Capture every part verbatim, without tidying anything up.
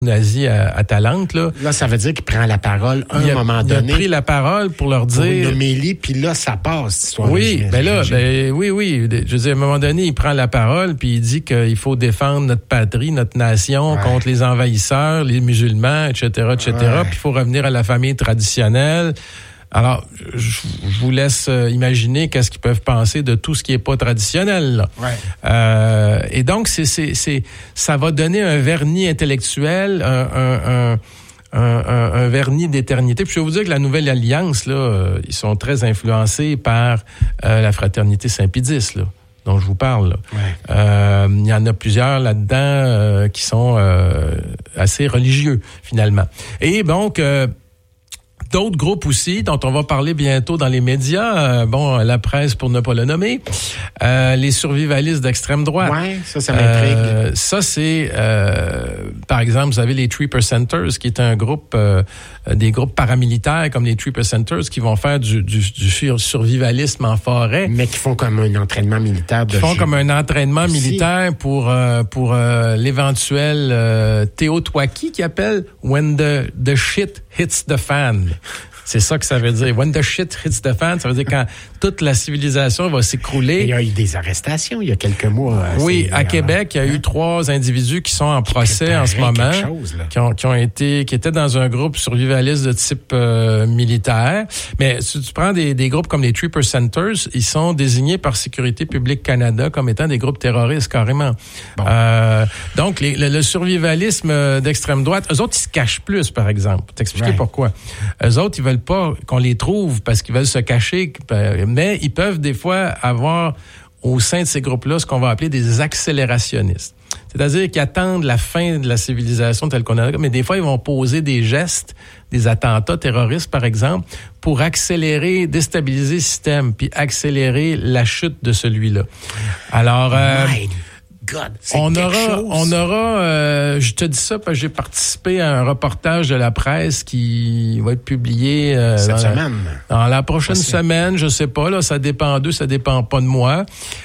nazi à, à Talente, là. Là, ça veut dire qu'il prend la parole à un il a, moment il donné. Il a pris la parole pour leur dire... Pour une homélie, puis là, ça passe, cette histoire. Oui, ben là, ben, oui, oui. Je veux dire, à un moment donné, il prend la parole, puis il dit qu'il faut défendre notre patrie, notre nation ouais. contre les envahisseurs, les musulmans, et cetera, et cetera. Ouais. Puis il faut revenir à la famille traditionnelle. Alors, je vous laisse imaginer qu'est-ce qu'ils peuvent penser de tout ce qui est pas traditionnel, là. Ouais. Euh, et donc, c'est, c'est, c'est, ça va donner un vernis intellectuel, un, un, un, un, un, un vernis d'éternité. Puis je vais vous dire que la Nouvelle Alliance, là, euh, ils sont très influencés par euh, la fraternité Saint-Pédis, là, dont je vous parle. Là. Ouais. Euh, il y en a plusieurs là-dedans euh, qui sont euh, assez religieux, finalement. Et donc... Euh, D'autres groupes aussi, dont on va parler bientôt dans les médias, euh, bon, la presse pour ne pas le nommer, euh, les survivalistes d'extrême droite. Oui, ça, ça m'intrigue. Euh, ça, c'est, euh, par exemple, vous avez les Three Percenters, qui est un groupe, euh, des groupes paramilitaires comme les Three Percenters, qui vont faire du, du, du survivalisme en forêt. Mais qui font comme un entraînement militaire. De qui font jeu. comme un entraînement aussi. militaire pour euh, pour euh, l'éventuel euh, Teotwaki qui appelle « When the, the shit hits the fan ». C'est ça que ça veut dire. When the shit hits the fan, ça veut dire quand toute la civilisation va s'écrouler. Il y a eu des arrestations il y a quelques mois. Oui, à Québec, il y a hein? eu trois individus qui sont en qui procès en ce moment, chose, qui ont qui ont été qui étaient dans un groupe survivaliste de type euh, militaire. Mais si tu prends des des groupes comme les Three Percenters, ils sont désignés par Sécurité publique Canada comme étant des groupes terroristes carrément. Bon. Euh, donc les, le, le survivalisme d'extrême droite, eux autres ils se cachent plus par exemple. Pour t'expliquer right. pourquoi. Eux autres ils veulent pas qu'on les trouve parce qu'ils veulent se cacher, mais ils peuvent des fois avoir au sein de ces groupes-là ce qu'on va appeler des accélérationnistes. C'est-à-dire qu'ils attendent la fin de la civilisation telle qu'on a, mais des fois ils vont poser des gestes, des attentats terroristes par exemple, pour accélérer, déstabiliser le système, puis accélérer la chute de celui-là. Alors... Euh, God, on aura, on aura, euh, je te dis ça parce que j'ai participé à un reportage de la presse qui va être publié euh, cette dans semaine. La, dans la prochaine Merci. semaine, je sais pas là, ça dépend d'eux, ça dépend pas de moi.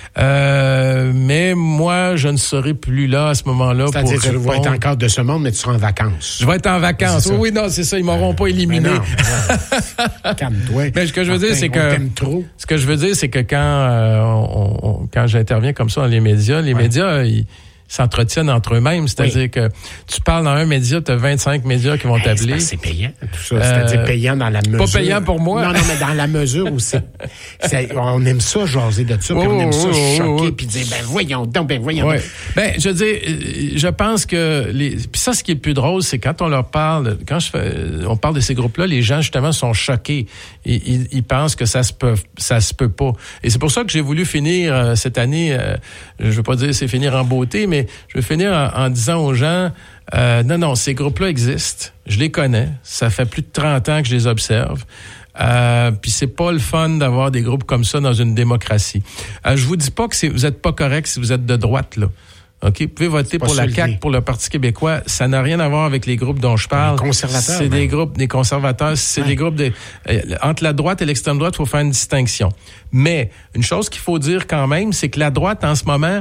Euh, mais moi, je ne serai plus là à ce moment-là. C'est-à-dire pour que tu vas être encore de ce monde, mais tu seras en vacances. Je vais être en vacances. Oui, oui, non, c'est ça. Ils m'auront euh, pas éliminé. Calme-toi. Mais ce que je veux Martin, dire, c'est que trop. ce que je veux dire, c'est que quand euh, on, on, quand j'interviens comme ça dans les médias, les ouais. médias, ils s'entretiennent entre eux-mêmes. C'est-à-dire oui. que tu parles dans un média, tu as vingt-cinq médias qui vont hey, t'appeler. C'est, c'est payant, tout ça. C'est-à-dire euh, payant dans la mesure... Pas payant pour moi. Non, non, mais dans la mesure où c'est... c'est on aime ça, jaser de ça, oh, puis on aime ça oh, choquer, oh, puis dire, ben voyons donc, ben voyons ouais. donc. Ben, je veux dire, je pense que... les Puis ça, ce qui est le plus drôle, c'est quand on leur parle, quand je fais, on parle de ces groupes-là, les gens, justement, sont choqués. Ils, ils, ils pensent que ça se peut ça se peut pas. Et c'est pour ça que j'ai voulu finir euh, cette année, euh, je veux pas dire c'est finir en beauté, mais je veux finir en, en disant aux gens, euh, non, non, ces groupes-là existent. Je les connais. Ça fait plus de trente ans que je les observe. Euh, puis c'est pas le fun d'avoir des groupes comme ça dans une démocratie. Euh, je vous dis pas que c'est, vous êtes pas correct si vous êtes de droite, là. OK, vous pouvez voter pour la C A Q, pour le Parti québécois. Ça n'a rien à voir avec les groupes dont je parle. Les conservateurs. C'est même. des groupes, des conservateurs. C'est ouais. des groupes de... Euh, entre la droite et l'extrême droite, il faut faire une distinction. Mais une chose qu'il faut dire quand même, c'est que la droite, en ce moment...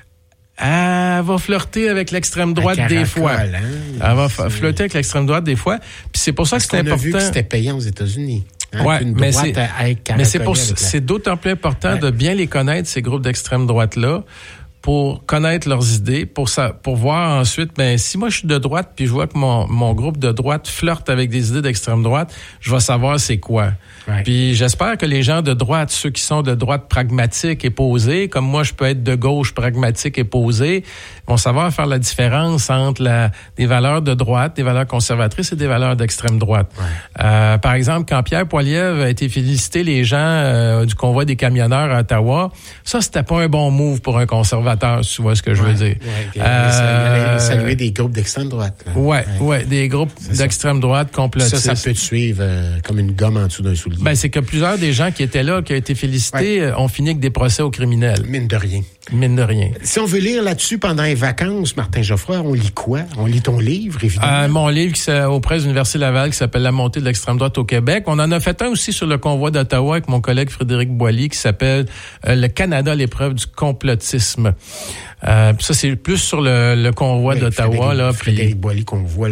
Elle va flirter avec l'extrême droite caracole, des fois. Hein? Elle va f- flirter avec l'extrême droite des fois. Puis c'est pour ça Parce que c'est qu'on important. A vu que c'était payant aux États-Unis. Hein, ouais, mais c'est, à, à mais c'est pour, la... c'est d'autant plus important ouais. de bien les connaître ces groupes d'extrême droite là, pour connaître leurs idées, pour ça, pour voir ensuite, ben si moi je suis de droite puis je vois que mon mon groupe de droite flirte avec des idées d'extrême droite, je vais savoir c'est quoi. Ouais. Puis j'espère que les gens de droite, ceux qui sont de droite pragmatique et posés, comme moi je peux être de gauche pragmatique et posé, vont savoir faire la différence entre la des valeurs de droite, des valeurs conservatrices et des valeurs d'extrême droite. Ouais. Euh, par exemple, quand Pierre Poilievre a été félicité les gens euh, du convoi des camionneurs à Ottawa, ça c'était pas un bon move pour un conservateur. Tu vois ce que je ouais, veux dire. Ouais, euh, il allait saluer des groupes d'extrême droite. Là. Ouais, ouais, ouais, des groupes c'est d'extrême ça. droite complotistes. Ça, ça peut te suivre euh, comme une gomme en dessous d'un soulier. Ben, c'est que plusieurs des gens qui étaient là, qui ont été félicités, ouais. ont fini avec des procès aux criminels. Mine de rien. Mine de rien. Si on veut lire là-dessus pendant les vacances, Martin Geoffroy, on lit quoi? On lit ton livre, évidemment. Euh, mon livre qui auprès de l'Université Laval qui s'appelle « La montée de l'extrême droite au Québec ». On en a fait un aussi sur le convoi d'Ottawa avec mon collègue Frédéric Boilly qui s'appelle euh, « Le Canada à l'épreuve du complotisme ». Euh, ça, c'est plus sur le, le convoi oui, d'Ottawa. Frédéric, là, Frédéric puis... Boilly qu'on voit